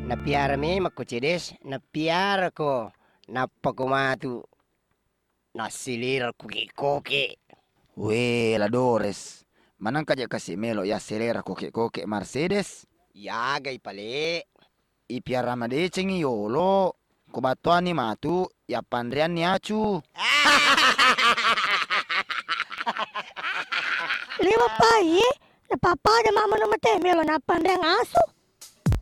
Na piara me mako cedes, na piara ko nappa ko matu nasilir koke-koke. Weh, Ladores. Manang kaja kasih melo ya selera koke-koke Mercedes. Ya gai pale. Ipiara madeceng yolo. Kubatuan ni matu ya pandrian ni acu. Lima pai, na papa de mama no mate melo na pandang asu.